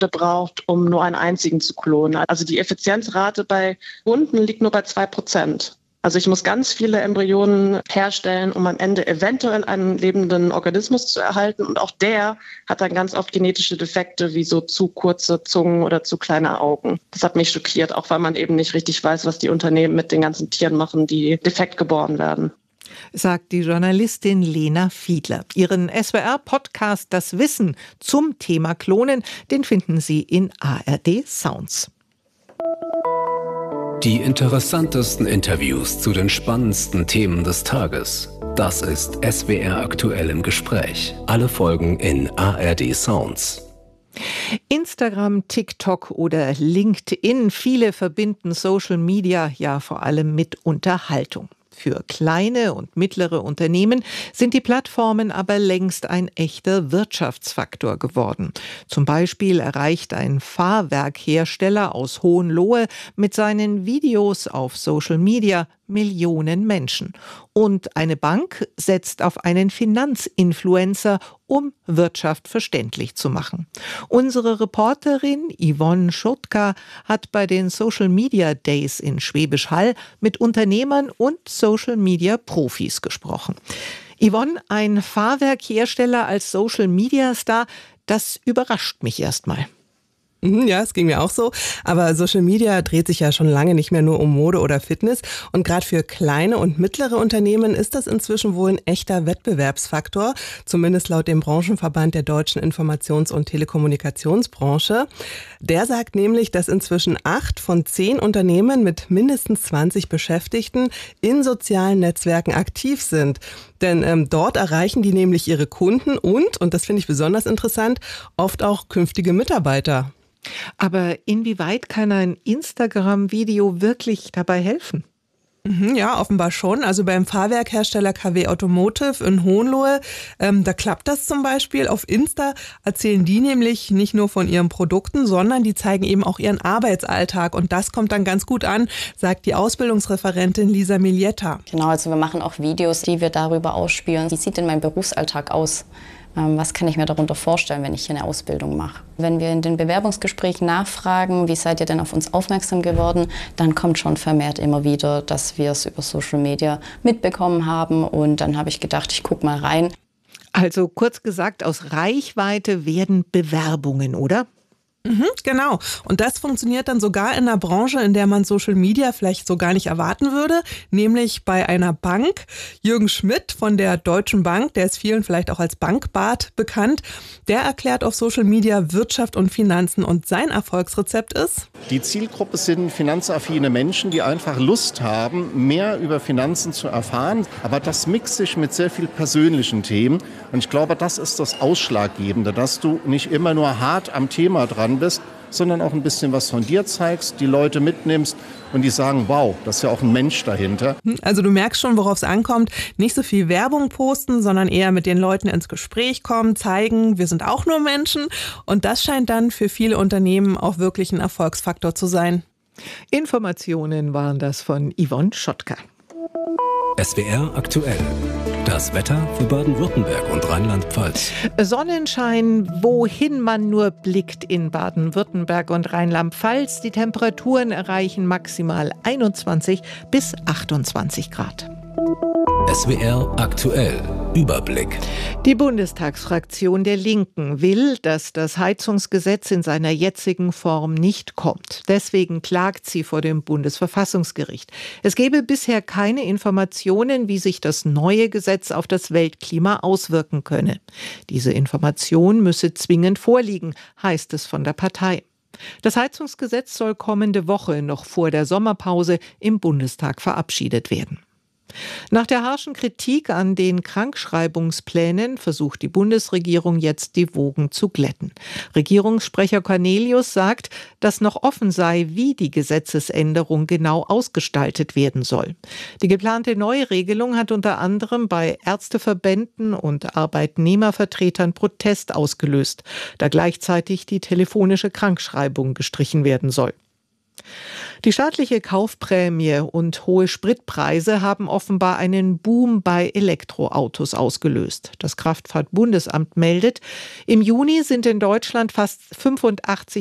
braucht, um nur einen einzigen zu klonen. Also die Effizienzrate bei Hunden liegt nur bei 2%. Also ich muss ganz viele Embryonen herstellen, um am Ende eventuell einen lebenden Organismus zu erhalten. Und auch der hat dann ganz oft genetische Defekte, wie so zu kurze Zungen oder zu kleine Augen. Das hat mich schockiert, auch weil man eben nicht richtig weiß, was die Unternehmen mit den ganzen Tieren machen, die defekt geboren werden. Sagt die Journalistin Lena Fiedler. Ihren SWR-Podcast Das Wissen zum Thema Klonen, den finden Sie in ARD Sounds. Die interessantesten Interviews zu den spannendsten Themen des Tages. Das ist SWR aktuell im Gespräch. Alle Folgen in ARD Sounds. Instagram, TikTok oder LinkedIn. Viele verbinden Social Media ja vor allem mit Unterhaltung. Für kleine und mittlere Unternehmen sind die Plattformen aber längst ein echter Wirtschaftsfaktor geworden. Zum Beispiel erreicht ein Fahrwerkhersteller aus Hohenlohe mit seinen Videos auf Social Media Millionen Menschen. Und eine Bank setzt auf einen Finanzinfluencer, um Wirtschaft verständlich zu machen. Unsere Reporterin Yvonne Schotka hat bei den Social Media Days in Schwäbisch Hall mit Unternehmern und Social Media Profis gesprochen. Yvonne, ein Fahrwerkhersteller als Social Media Star, das überrascht mich erstmal. Ja, es ging mir auch so. Aber Social Media dreht sich ja schon lange nicht mehr nur um Mode oder Fitness. Und gerade für kleine und mittlere Unternehmen ist das inzwischen wohl ein echter Wettbewerbsfaktor. Zumindest laut dem Branchenverband der deutschen Informations- und Telekommunikationsbranche. Der sagt nämlich, dass inzwischen 8 von 10 Unternehmen mit mindestens 20 Beschäftigten in sozialen Netzwerken aktiv sind. Denn dort erreichen die nämlich ihre Kunden und das finde ich besonders interessant, oft auch künftige Mitarbeiter. Aber inwieweit kann ein Instagram-Video wirklich dabei helfen? Ja, offenbar schon. Also beim Fahrwerkhersteller KW Automotive in Hohenlohe, da klappt das zum Beispiel. Auf Insta erzählen die nämlich nicht nur von ihren Produkten, sondern die zeigen eben auch ihren Arbeitsalltag. Und das kommt dann ganz gut an, sagt die Ausbildungsreferentin Lisa Milietta. Genau, also wir machen auch Videos, die wir darüber ausspielen. Wie sieht denn mein Berufsalltag aus? Was kann ich mir darunter vorstellen, wenn ich hier eine Ausbildung mache? Wenn wir in den Bewerbungsgesprächen nachfragen, wie seid ihr denn auf uns aufmerksam geworden, dann kommt schon vermehrt immer wieder, dass wir es über Social Media mitbekommen haben. Und dann habe ich gedacht, ich gucke mal rein. Also kurz gesagt, aus Reichweite werden Bewerbungen, oder? Genau. Und das funktioniert dann sogar in einer Branche, in der man Social Media vielleicht so gar nicht erwarten würde, nämlich bei einer Bank. Jürgen Schmidt von der Deutschen Bank, der ist vielen vielleicht auch als Bankbart bekannt, der erklärt auf Social Media Wirtschaft und Finanzen und sein Erfolgsrezept ist: Die Zielgruppe sind finanzaffine Menschen, die einfach Lust haben, mehr über Finanzen zu erfahren. Aber das mixt sich mit sehr viel persönlichen Themen. Und ich glaube, das ist das Ausschlaggebende, dass du nicht immer nur hart am Thema dran bist, sondern auch ein bisschen was von dir zeigst, die Leute mitnimmst und die sagen, wow, da ist ja auch ein Mensch dahinter. Also du merkst schon, worauf es ankommt. Nicht so viel Werbung posten, sondern eher mit den Leuten ins Gespräch kommen, zeigen, wir sind auch nur Menschen. Und das scheint dann für viele Unternehmen auch wirklich ein Erfolgsfaktor zu sein. Informationen waren das von Yvonne Schotka. SWR aktuell. Das Wetter für Baden-Württemberg und Rheinland-Pfalz. Sonnenschein, wohin man nur blickt in Baden-Württemberg und Rheinland-Pfalz. Die Temperaturen erreichen maximal 21 bis 28 Grad. SWR aktuell. Überblick. Die Bundestagsfraktion der Linken will, dass das Heizungsgesetz in seiner jetzigen Form nicht kommt. Deswegen klagt sie vor dem Bundesverfassungsgericht. Es gebe bisher keine Informationen, wie sich das neue Gesetz auf das Weltklima auswirken könne. Diese Information müsse zwingend vorliegen, heißt es von der Partei. Das Heizungsgesetz soll kommende Woche noch vor der Sommerpause im Bundestag verabschiedet werden. Nach der harschen Kritik an den Krankschreibungsplänen versucht die Bundesregierung jetzt, die Wogen zu glätten. Regierungssprecher Cornelius sagt, dass noch offen sei, wie die Gesetzesänderung genau ausgestaltet werden soll. Die geplante Neuregelung hat unter anderem bei Ärzteverbänden und Arbeitnehmervertretern Protest ausgelöst, da gleichzeitig die telefonische Krankschreibung gestrichen werden soll. Die staatliche Kaufprämie und hohe Spritpreise haben offenbar einen Boom bei Elektroautos ausgelöst. Das Kraftfahrtbundesamt meldet, im Juni sind in Deutschland fast 85